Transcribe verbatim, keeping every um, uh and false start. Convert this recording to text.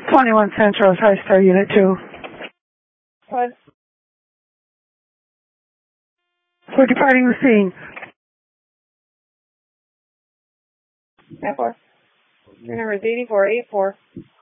twenty-one Central, TriStar Unit two. What? We're departing the scene. That four. Your number is eighty-four eighty-four.